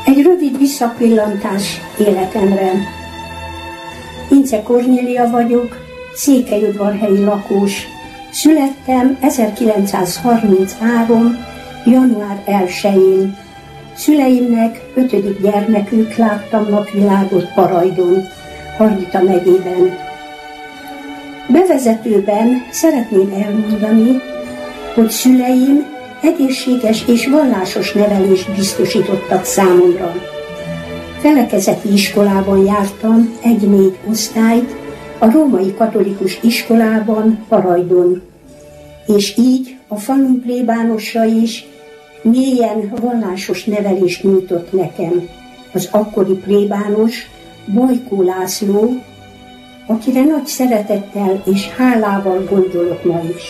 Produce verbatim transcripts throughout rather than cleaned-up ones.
Egy rövid visszapillantás életemre. Ince Kornélia vagyok, székelyudvarhelyi lakós. Születtem ezerkilencszázharminchárom. január elsején. Szüleimnek ötödik gyermekük, láttam napvilágot Parajdon, Hargita megyében. Bevezetőben szeretném elmondani, hogy szüleim egészséges és vallásos nevelést biztosítottak számomra. Felekezeti iskolában jártam egy-négy osztályt, a római katolikus iskolában Parajdon, és így a falun plébánosa is mélyen vallásos nevelést nyújtott nekem. Az akkori plébános Bajkó László, akire nagy szeretettel és hálával gondolok ma is.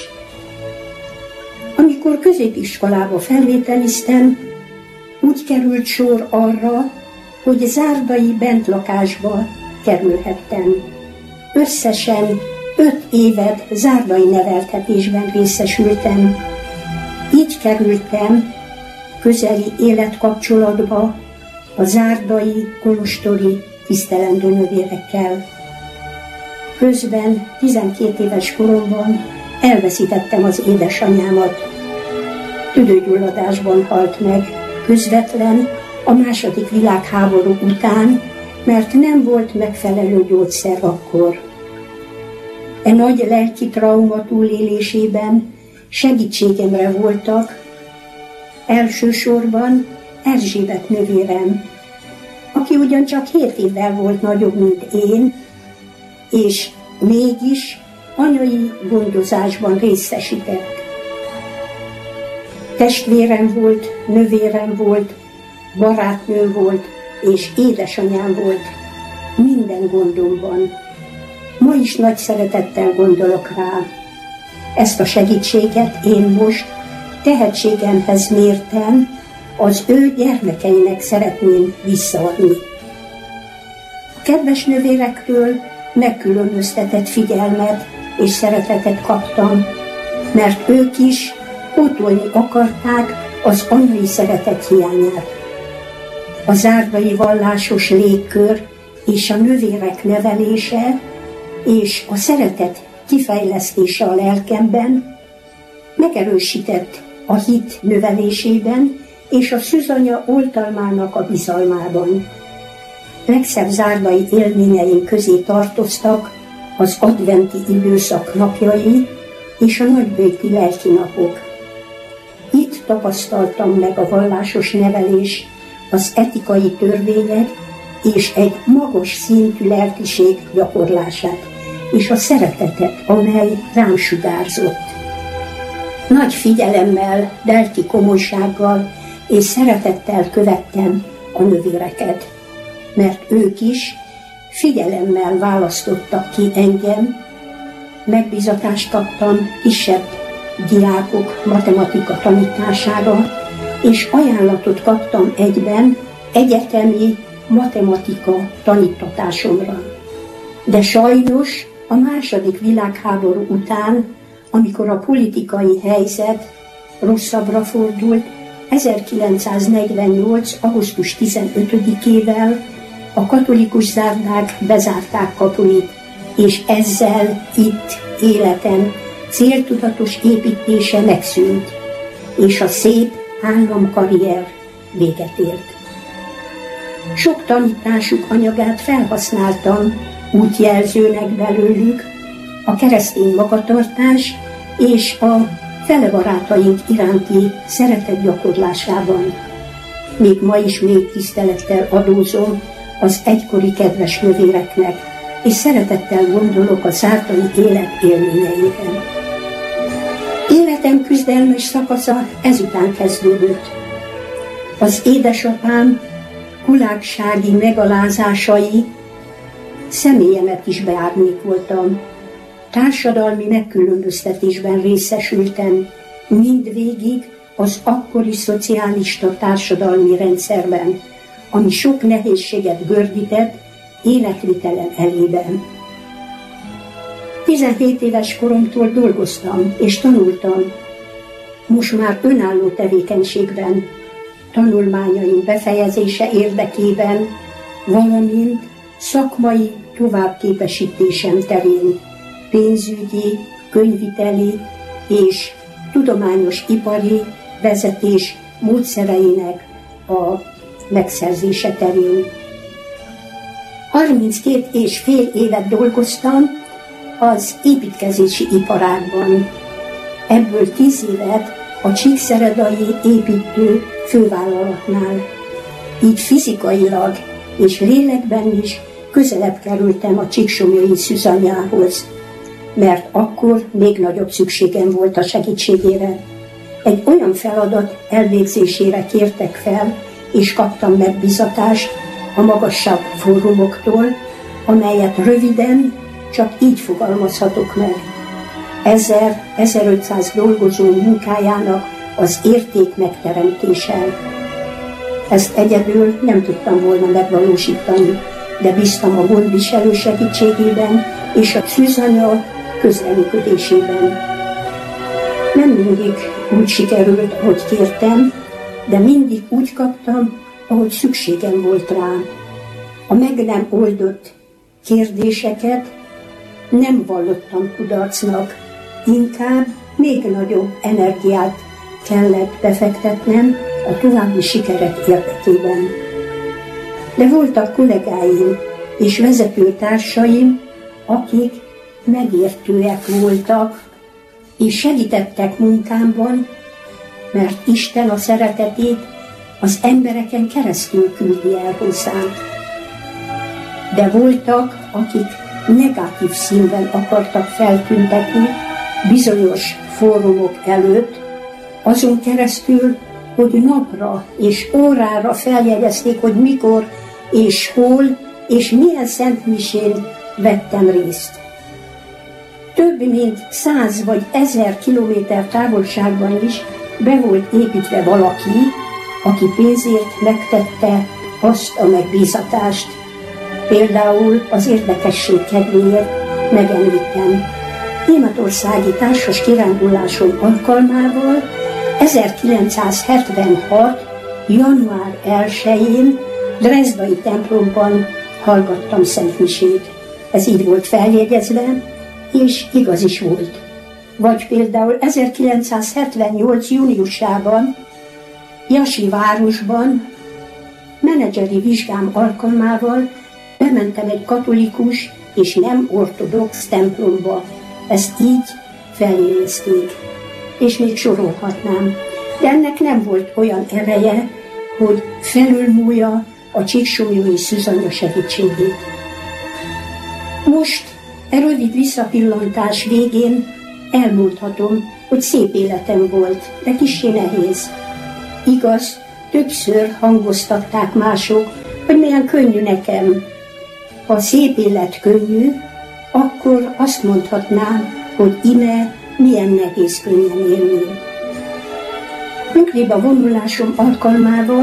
Amikor középiskolába felvételiztem, úgy került sor arra, hogy zárdai bentlakásba kerülhettem. Összesen öt évet zárdai neveltetésben részesültem. Így kerültem közeli életkapcsolatba a zárdai kolostori tisztelendő nővérekkel. Közben tizenkét éves koromban elveszítettem az édesanyámat. Tüdőgyulladásban halt meg, közvetlen a második világháború után, mert nem volt megfelelő gyógyszer akkor. E nagy lelki trauma túlélésében segítségemre voltak elsősorban Erzsébet nővérem, aki ugyancsak hét évvel volt nagyobb, mint én, és mégis anyai gondozásban részesített. Testvérem volt, nővérem volt, barátnőm volt, és édesanyám volt minden gondomban. Ma is nagy szeretettel gondolok rá. Ezt a segítséget én most tehetségemhez mérten az ő gyermekeinek szeretném visszaadni. A kedves nővérekről megkülönböztetett figyelmet és szeretetet kaptam, mert ők is pótolni akarták az anyai szeretet hiányát. A zárdai vallásos légkör és a nővérek nevelése és a szeretet kifejlesztése a lelkemben megerősített a hit növelésében és a szűzanya oltalmának a bizalmában. Legszebb zárdai élményeim közé tartoztak az adventi időszak napjai és a nagybőti lelki napok. Itt tapasztaltam meg a vallásos nevelés, az etikai törvények és egy magas szintű lelkiség gyakorlását, és a szeretetet, amely rám sugárzott. Nagy figyelemmel, lelki komolysággal és szeretettel követtem a nővéreket, mert ők is figyelemmel választottak ki engem, megbízatást kaptam kisebb diákok matematika tanítására, és ajánlatot kaptam egyben egyetemi matematika tanítatásomra. De sajnos a második világháború után, amikor a politikai helyzet rosszabbra fordult, ezerkilencszáznegyvennyolc. augusztus tizenötödikével a katolikus zárdák bezárták kapuit, és ezzel itt életem céltudatos építése megszűnt, és a szép államkarrier véget ért. Sok tanításuk anyagát felhasználtam útjelzőnek belőlük a keresztény magatartás és a fele barátaink iránti szeretet gyakorlásában. Még ma is még tisztelettel adózom az egykori kedves nővéreknek, és szeretettel gondolok a zárdai élet élményeire. Életem küzdelmes szakasza ezután kezdődött. Az édesapám kullágsági megalázásai személyemet is beárnyékoltam. Társadalmi megkülönböztetésben részesültem, mindvégig az akkori szocialista társadalmi rendszerben, ami sok nehézséget gördített életvitelem elében. tizenhét éves koromtól dolgoztam és tanultam, most már önálló tevékenységben. tanulmányaim befejezése érdekében, valamint szakmai továbbképesítésem terén, pénzügyi, könyviteli és tudományos ipari vezetés módszereinek a megszerzése terén. harminckét és fél évet dolgoztam az építkezési iparágban. Ebből tíz évet a Csíkszeredai építő fővállalatnál. Így fizikailag és lélekben is közelebb kerültem a csíksomlyói szűzanyához, mert akkor még nagyobb szükségem volt a segítségére. Egy olyan feladat elvégzésére kértek fel, és kaptam megbízatást a magasabb fórumoktól, amelyet röviden csak így fogalmazhatok meg. ezer-ezerötszáz dolgozó munkájának az érték megteremtése. Ezt egyedül nem tudtam volna megvalósítani, de bíztam a gondviselő segítségében és a szűzanya közreműködésében. Nem mindig úgy sikerült, ahogy kértem, de mindig úgy kaptam, ahogy szükségem volt rá. A meg nem oldott kérdéseket nem vallottam kudarcnak, inkább még nagyobb energiát kellett befektetnem a további sikerek érdekében. De voltak kollégáim és vezetőtársaim, akik megértőek voltak, és segítettek munkámban, mert Isten a szeretetét az embereken keresztül küldi el hozzánk. De voltak, akik negatív színben akartak feltüntetni bizonyos fórumok előtt, azon keresztül, hogy napra és órára feljegyezték, hogy mikor és hol és milyen szentmisén vettem részt. Több mint száz vagy ezer kilométer távolságban is be volt építve valaki, aki pénzért megtette azt a megbízatást. Például az érdekesség kedvéért megemlítem. Németországi társas kirándulásom alkalmával ezerkilencszázhetvenhat. január elsején Drezdai templomban hallgattam szentmisét. Ez így volt feljegyezve, és igaz is volt. Vagy például ezerkilencszázhetvennyolc. júniusában Jasi városban menedzseri vizsgám alkalmával bementem egy katolikus és nem ortodox templomba. Ezt így feljegyezték. És még sorolhatnám. De ennek nem volt olyan ereje, hogy felülmúlja a csíksomlyói szűzanya segítségét. Most, e rövid visszapillantás végén elmondhatom, hogy szép életem volt, de kissé nehéz. Igaz, többször hangoztatták mások, hogy milyen könnyű nekem. Ha a szép élet könnyű, akkor azt mondhatnám, hogy ime milyen nehéz könnyen élni. Nyugdíjba vonulásom alkalmával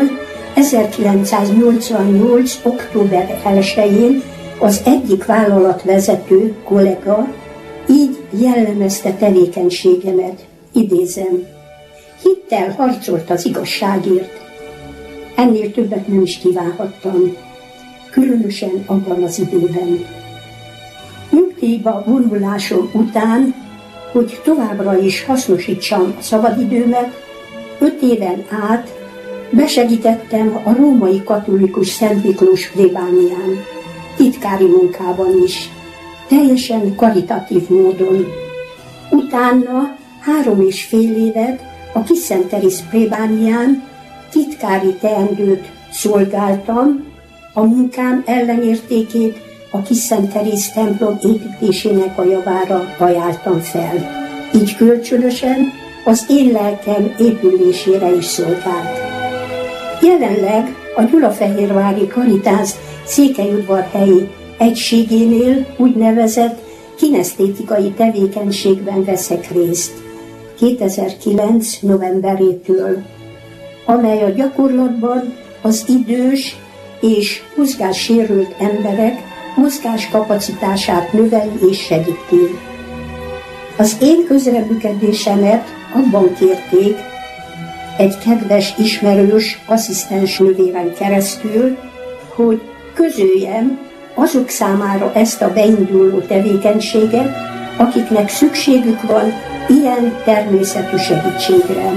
ezerkilencszáznyolcvannyolc. október elsején az egyik vállalatvezető kollega így jellemezte tevékenységemet, idézem: hittel harcolt az igazságért. Ennél többet nem is kívánhattam, különösen abban az időben. Nyugdíjba vonulásom után, hogy továbbra is hasznosítsam a szabadidőmet, öt éven át besegítettem a római katolikus Szent Miklós plébánián, titkári munkában is, teljesen karitatív módon. Utána három és fél évet a Kiszentterész plébánián titkári teendőt szolgáltam, a munkám ellenértékét a Kiszentterész templom építésének a javára ajánltam fel. Így kölcsönösen az én lelkem épülésére is szolgált. Jelenleg a Gyulafehérvári Karitász Székelyudvarhelyi egységénél úgynevezett kinesztétikai tevékenységben veszek részt kétezer-kilenc. novemberétől, amely a gyakorlatban az idős és mozgássérült emberek mozgáskapacitását növeli és segíti. Az én közreműködésemet abban kérték, egy kedves ismerős asszisztens nővéren keresztül, hogy közöljem azok számára ezt a beinduló tevékenységet, akiknek szükségük van ilyen természetű segítségre.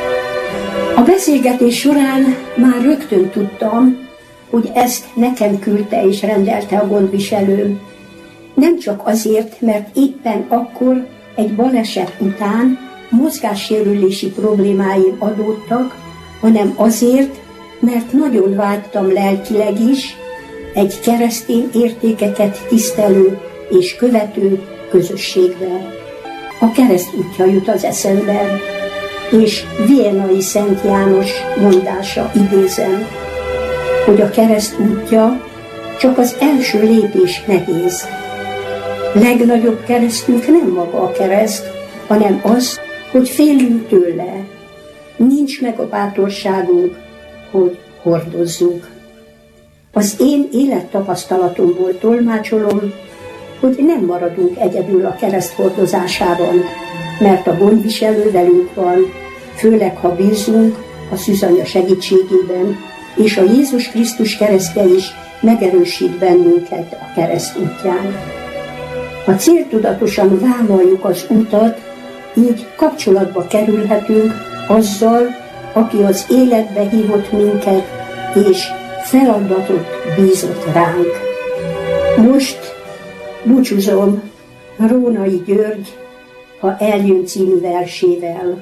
A beszélgetés során már rögtön tudtam, hogy ezt nekem küldte és rendelte a gondviselőm. Nem csak azért, mert éppen akkor egy baleset után mozgássérülési problémáim adódtak, hanem azért, mert nagyon vágytam lelkileg is egy keresztény értékeket tisztelő és követő közösségbe. A kereszt útja jut az eszembe, és Viennai Szent János mondása idézem, hogy a kereszt útja csak az első lépés nehéz. Legnagyobb keresztünk nem maga a kereszt, hanem az, hogy félünk tőle. Nincs meg a bátorságunk, hogy hordozzuk. Az én élettapasztalatomból tolmácsolom, hogy nem maradunk egyedül a kereszt hordozásában, mert a gondviselő velünk van, főleg ha bízunk a szűzanya segítségében, és a Jézus Krisztus keresztje is megerősít bennünket a kereszt útján. Ha céltudatosan vállaljuk az utat, így kapcsolatba kerülhetünk azzal, aki az életbe hívott minket, és feladatot bízott ránk. Most búcsúzom Rónai György Ha eljön című versével.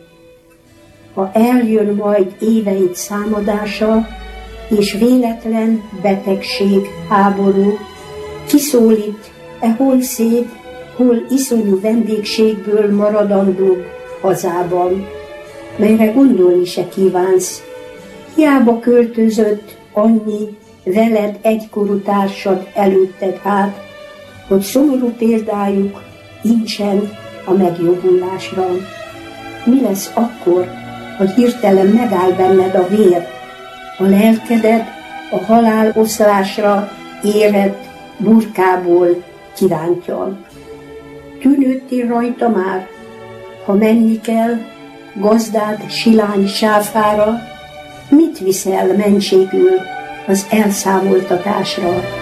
Ha eljön majd éveid számadása, és véletlen betegség, háború, kiszólít e hol szép, hol iszonyú vendégségből maradandó hazában, melyre gondolni se kívánsz. Hiába költözött annyi veled egykorú társad előtted át, hogy szomorú példájuk incsen a megjobbulásra. Mi lesz akkor, ha hirtelen megáll benned a vér, a lelkedet a halál oszlásra érett burkából kirántja? Tűnődtél rajta már, ha menni kell gazdád silány sáfára, mit viszel mentségül az elszámoltatásra?